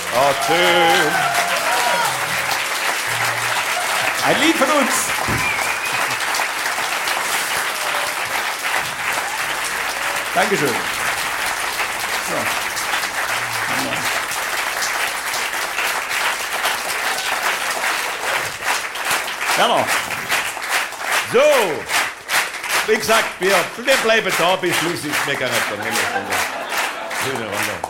Oh, schön. Ein Lied von uns. Dankeschön. So. Werner. So. Wie gesagt, wir bleiben da bis Schluss. Ich schmecke nicht. Schöne Runde.